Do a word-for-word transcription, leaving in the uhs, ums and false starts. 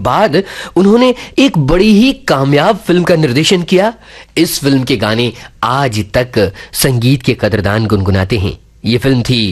बाद उन्होंने एक बड़ी ही कामयाब फिल्म का निर्देशन किया। इस फिल्म के गाने आज तक संगीत के कदरदान गुनगुनाते हैं। ये फिल्म थी